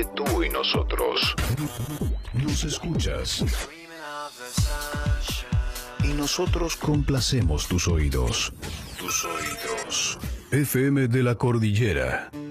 tú y nosotros. Nos escuchas. Y nosotros complacemos tus oídos. Tus oídos. FM de la Cordillera.